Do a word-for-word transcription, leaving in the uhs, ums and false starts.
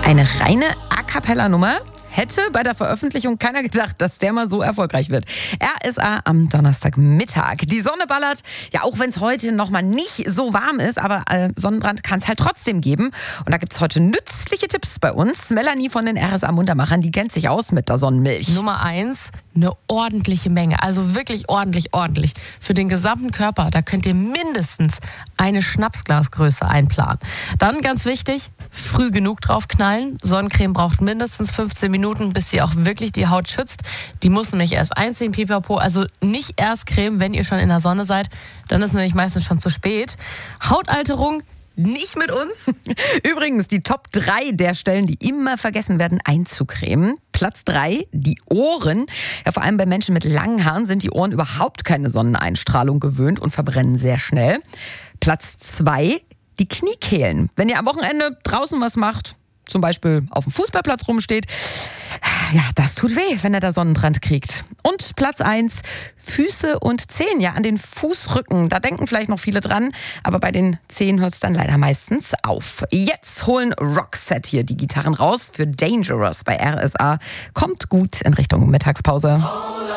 Eine reine A-Cappella-Nummer. Hätte bei der Veröffentlichung keiner gedacht, dass der mal so erfolgreich wird. R S A am Donnerstagmittag. Die Sonne ballert, ja auch wenn es heute noch mal nicht so warm ist, aber äh, Sonnenbrand kann es halt trotzdem geben. Und da gibt es heute nützliche Tipps bei uns. Melanie von den R S A Muntermachern, die kennt sich aus mit der Sonnenmilch. Nummer eins, eine ordentliche Menge, also wirklich ordentlich, ordentlich. Für den gesamten Körper, da könnt ihr mindestens eine Schnapsglasgröße einplanen. Dann ganz wichtig, früh genug draufknallen. Sonnencreme braucht mindestens fünfzehn Minuten, bis sie auch wirklich die Haut schützt. Die muss nämlich erst einziehen, pipapo. Also nicht erst Creme, wenn ihr schon in der Sonne seid. Dann ist nämlich meistens schon zu spät. Hautalterung nicht mit uns. Übrigens, die Top drei der Stellen, die immer vergessen werden, einzucremen. Platz drei, die Ohren. Ja, vor allem bei Menschen mit langen Haaren sind die Ohren überhaupt keine Sonneneinstrahlung gewöhnt und verbrennen sehr schnell. Platz zwei, die Kniekehlen. Wenn ihr am Wochenende draußen was macht, zum Beispiel auf dem Fußballplatz rumsteht, ja, das tut weh, wenn er da Sonnenbrand kriegt. Und Platz eins, Füße und Zehen, ja, an den Fußrücken. Da denken vielleicht noch viele dran, aber bei den Zehen hört es dann leider meistens auf. Jetzt holen Roxette hier die Gitarren raus für Dangerous bei R S A. Kommt gut in Richtung Mittagspause.